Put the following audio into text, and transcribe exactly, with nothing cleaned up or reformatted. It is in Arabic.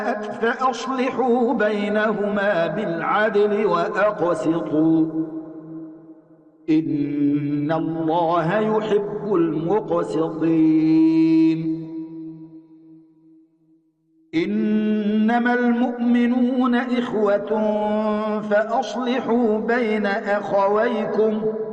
فأصلحوا بينهما بالعدل وأقسطوا إن الله يحب المقسطين. إنما المؤمنون إخوة فأصلحوا بين أخويكم